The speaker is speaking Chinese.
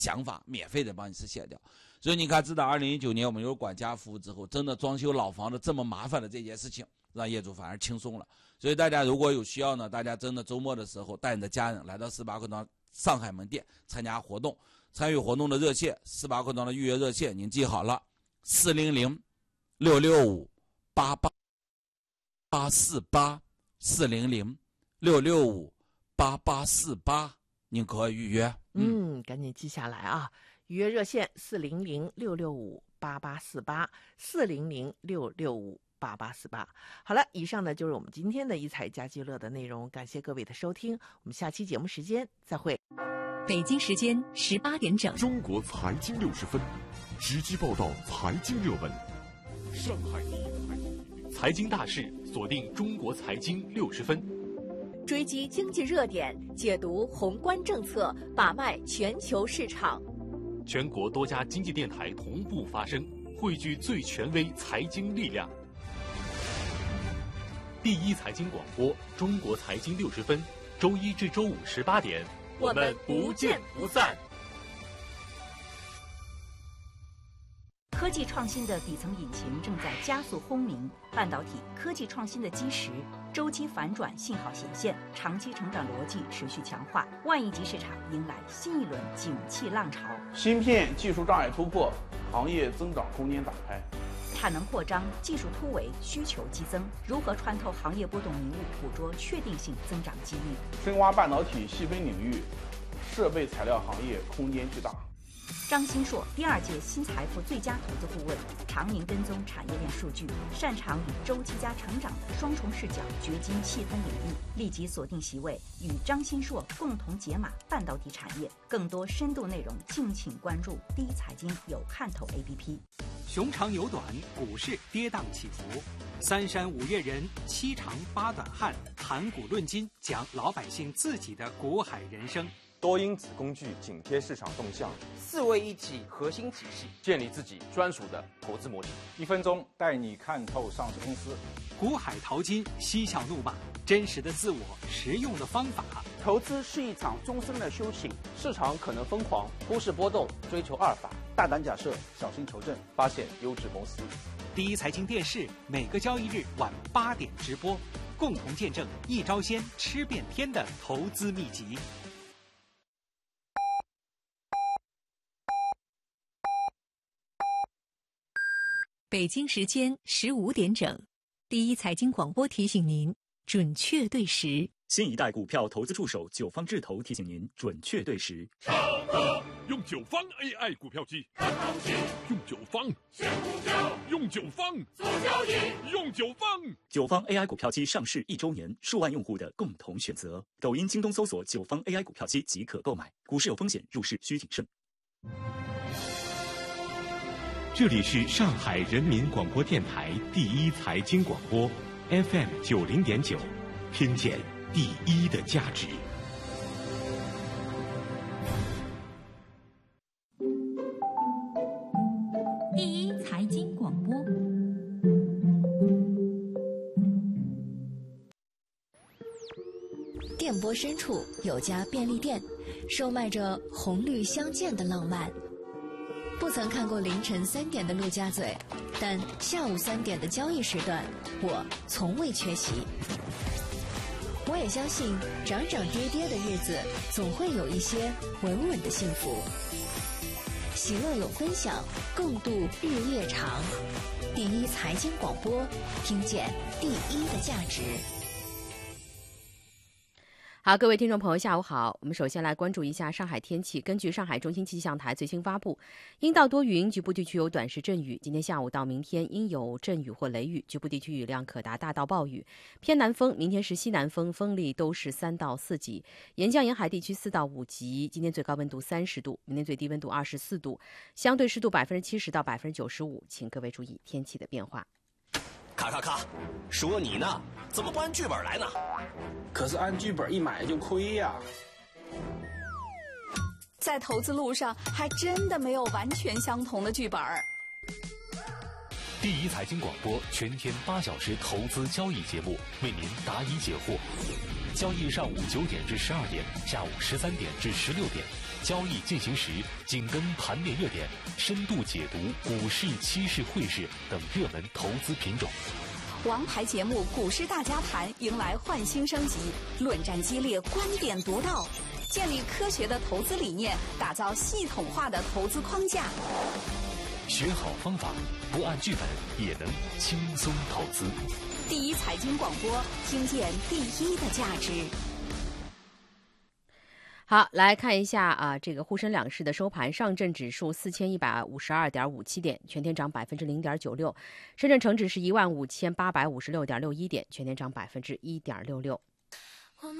讲法，免费的帮你实现掉。所以你看，自打2019年我们有管家服务之后，真的装修老房子这么麻烦的这件事情，让业主反而轻松了。所以大家如果有需要呢，大家真的周末的时候带你的家人来到18块庄上海门店参加活动，参与活动的热线18块庄的预约热线您记好了，400-665-8848，400-665-8848，您可以预约。 赶紧记下来啊！预约热线400-665-8848，400-665-8848。好了，以上呢就是我们今天的一财家居乐的内容，感谢各位的收听，我们下期节目时间再会。 北京时间18点整， 中国财经60分，直击报道财经热闻。上海第一财经大事，锁定中国财经60分。 追击经济热点，解读宏观政策，把脉全球市场。 全国多家经济电台同步发声，汇聚最权威财经力量。第一财经广播，中国财经60分，周一至周五18点，我们不见不散。 科技创新的底层引擎正在加速轰鸣，半导体科技创新的基石周期反转信号显现，长期成长逻辑持续强化，万亿级市场迎来新一轮景气浪潮。 芯片技术障碍突破，行业增长空间打开。 产能扩张，技术突围，需求激增，如何穿透行业波动迷雾，捕捉确定性增长机遇？ 深挖半导体细分领域，设备材料行业空间巨大。 张新硕第2届新财富最佳投资顾问，常年跟踪产业链数据，擅长以周期加成长的双重视角掘金细分领域。立即锁定席位，与张新硕共同解码半导体产业。更多深度内容，敬请关注第一财经有看头 APP。 熊长牛短，股市跌宕起伏，3山5岳人，7长8短汉，谈股论金，讲老百姓自己的股海人生。 多因子工具紧贴市场动向 ，4位一体核心体系， 建立自己专属的投资模型。 1分钟带你看透上市公司。 股海淘金，嬉笑怒骂，真实的自我，实用的方法。 投资是一场终身的修行， 市场可能疯狂，股市波动，追求阿尔法， 大胆假设，小心求证， 发现优质公司。 第一财经电视每个交易日晚8点直播，共同见证一招鲜吃遍天的投资秘籍。 北京时间15点整，第一财经广播提醒您准确对时。 新一代股票投资助手九方智投提醒您准确对时。 用九方 AI 股票机，看行情；用九方选股票，用九方做交易，用九方。 九方 AI 股票机上市1周年，数万用户的共同选择。抖音、京东搜索九方 AI 股票机即可购买。股市有风险，入市需谨慎。 这里是上海人民广播电台第一财经广播 FM 90.9，听见第一的价值。 第一财经广播。电波深处有家便利店，售卖着红绿相间的浪漫。不曾看过凌晨3点的陆家嘴，但下午3点的交易时段，我从未缺席。我也相信，涨涨跌跌的日子，总会有一些稳稳的幸福。喜乐有分享，共度日夜长。第一财经广播，听见第一的价值。 好，各位听众朋友，下午好。我们首先来关注一下上海天气。根据上海中心气象台最新发布，阴到多云，局部地区有短时阵雨。今天下午到明天应有阵雨或雷雨，局部地区雨量可达大到暴雨。偏南风，明天是西南风，风力都是3到4级。沿江沿海地区4到5级。今天最高温度30度，明天最低温度24度，相对湿度70%到95%。请各位注意天气的变化。 咔，说你呢，怎么不按剧本来呢？ 可是按剧本一买就亏呀。 在投资路上，还真的没有完全相同的剧本。 第一财经广播全天8小时投资交易节目，为您答疑解惑。交易上午9点至12点，下午13点至16点。交易进行时，紧跟盘面热点，深度解读股市、期市、汇市等热门投资品种。 王牌节目《股市大家谈》迎来焕新升级，论战激烈，观点独到，建立科学的投资理念，打造系统化的投资框架。 学好方法，不按剧本也能轻松投资。 第一财经广播，听见第一的价值。 好，来看一下这个沪深两市的收盘，上证指数4152.57点，全天涨0.96%；深圳成指是15856.61点，全天涨1.66%。